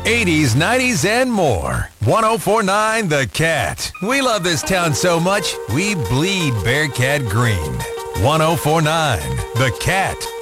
80s, 90s, and more. 104.9 The Cat. We love this town so much, we bleed Bearcat green. 104.9 The Cat.